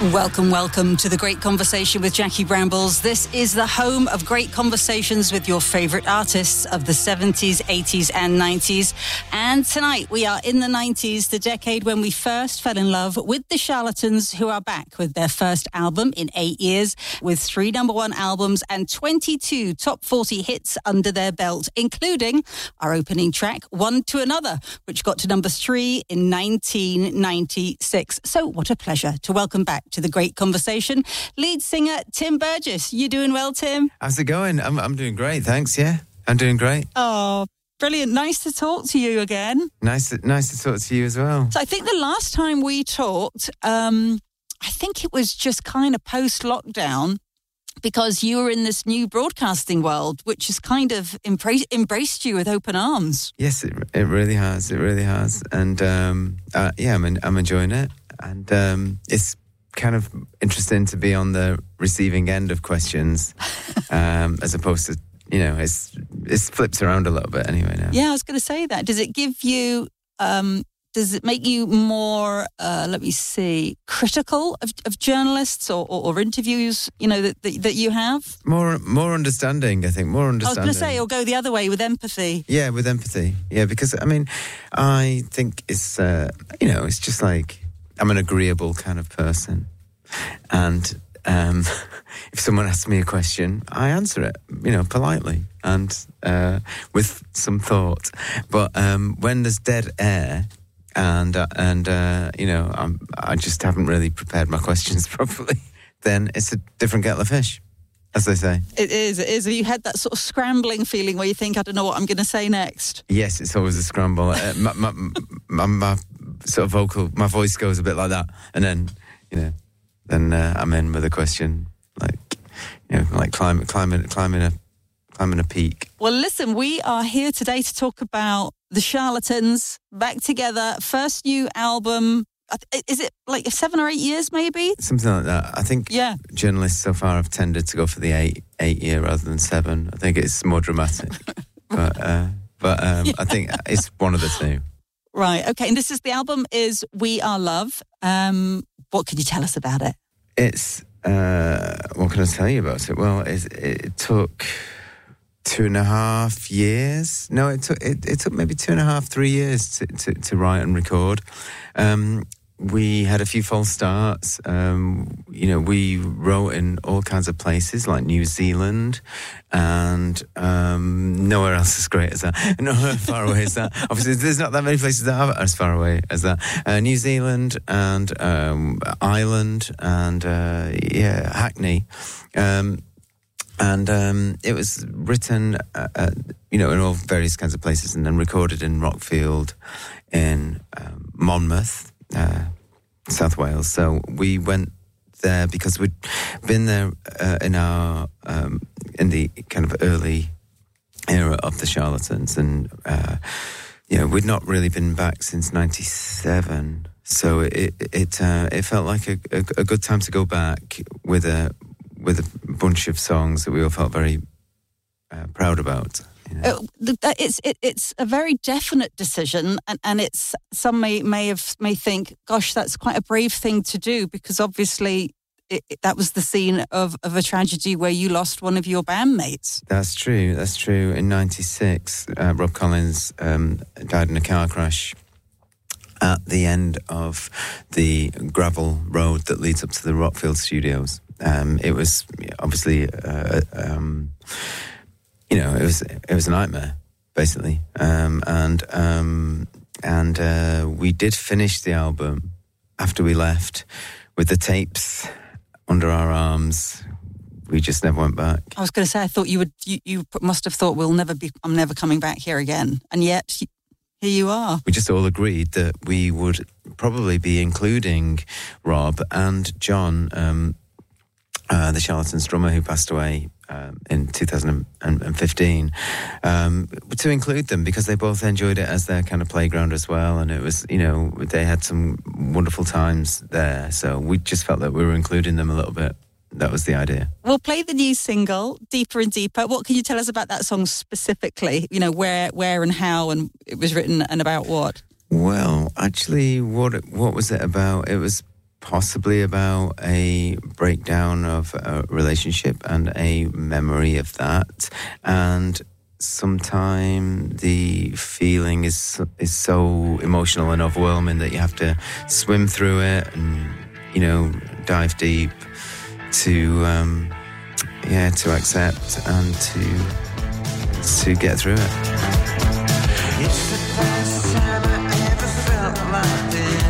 Welcome to The Great Conversation with Jackie Brambles. This is the home of great conversations with your favourite artists of the 70s, 80s and 90s. And tonight we are in the 90s, the decade when we first fell in love with the Charlatans, who are back with their first album in 8 years, with 3 number-1 albums and 22 top 40 hits under their belt, including our opening track, One to Another, which got to number 3 in 1996. So what a pleasure to welcome back to The Great Conversation, lead singer Tim Burgess. You doing well, Tim? How's it going? I'm doing great, thanks. Yeah, I'm doing great. Oh, brilliant. Nice to talk to you again. Nice to talk to you as well. So I think the last time we talked, I think it was just kind of post-lockdown, because you were in this new broadcasting world, which has kind of embraced you with open arms. Yes, it really has. It really has. And yeah, I'm enjoying it. And it's kind of interesting to be on the receiving end of questions, as opposed to, it flips around a little bit anyway now. Yeah, I was going to say that. Does it give you, does it make you more, critical of journalists or interviews, that you have? More understanding, I think, more understanding. I was going to say, or go the other way with empathy. Yeah, with empathy. Yeah, because, I think it's, it's just like, I'm an agreeable kind of person. And if someone asks me a question, I answer it, politely and with some thought. But when there's dead air and I just haven't really prepared my questions properly, then it's a different kettle of fish, as they say. It is. Have you had that sort of scrambling feeling where you think, I don't know what I'm going to say next? Yes, it's always a scramble. My sort of my voice goes a bit like that, and then I'm in with a question, like climbing a peak. Well, listen, we are here today to talk about the Charlatans, back together, first new album. Is it like 7 or 8 years, maybe? Something like that. I think journalists so far have tended to go for the 8 year rather than 7. I think it's more dramatic, but I think it's one of the two. Right, okay. And the album is We Are Love. What can you tell us about it? It's, what can I tell you about it? Well, it took 2.5 years. No, it took maybe 2.5, 3 years to write and record. We had a few false starts. We wrote in all kinds of places like New Zealand and nowhere else as great as that. Nowhere far away as that. Obviously, there's not that many places that are as far away as that. New Zealand and Ireland and Hackney. And it was written, in all various kinds of places, and then recorded in Rockfield, in Monmouth, South Wales. So we went there because we'd been there in the kind of early era of the Charlatans, and we'd not really been back since '97. So it felt like a good time to go back with a bunch of songs that we all felt very proud about. It's a very definite decision, and it's some may think, gosh, that's quite a brave thing to do, because obviously that was the scene of a tragedy where you lost one of your bandmates. That's true. In '96, Rob Collins died in a car crash at the end of the gravel road that leads up to the Rockfield studios. It was obviously, it was a nightmare, basically. And we did finish the album after we left with the tapes under our arms. We just never went back. I was going to say, I thought you must have thought I'm never coming back here again. And yet, here you are. We just all agreed that we would probably be including Rob and John, the Charlatans drummer who passed away in 2015, to include them, because they both enjoyed it as their kind of playground as well, and it was, they had some wonderful times there, so we just felt that we were including them a little bit. That was the idea. We'll play the new single, Deeper and Deeper. What can you tell us about that song specifically? Where and how, and it was written and about what? Well, actually, what was it about? It was possibly about a breakdown of a relationship and a memory of that. And sometimes the feeling is so emotional and overwhelming that you have to swim through it and, dive deep to accept and to get through it. It's the first time I ever felt like this.